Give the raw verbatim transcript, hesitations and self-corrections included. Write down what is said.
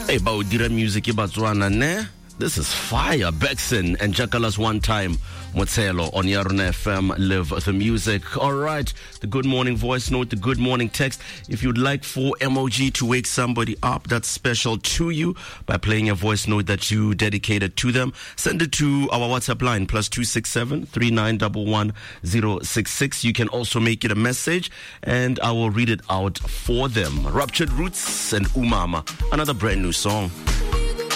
Hey, Baudira music, Batswana, ne? This is fire. Bexon and Jakalas one time. Motselo on Yarona F M. Live the music. All right. The good morning voice note, the good morning text. If you'd like for M O G to wake somebody up that's special to you by playing a voice note that you dedicated to them, send it to our WhatsApp line, plus two six seven, three nine one one, zero six six. You can also make it a message and I will read it out for them. Ruptured Roots and Umama, another brand new song.